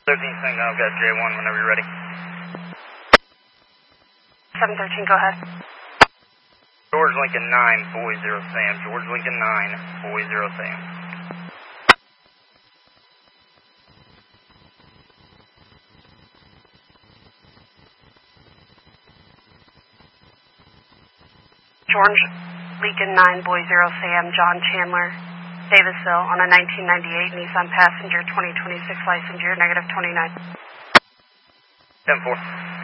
13 Tango, I've got J1 whenever you're ready. 713, go ahead. George Lincoln 9, Boy 0 Sam. George Lincoln 9, Boy 0 Sam. George Lincoln 9, Boy 0 Sam, John Chandler, Davisville, on a 1998 Nissan Passenger 2026 license year, -29. 10-4.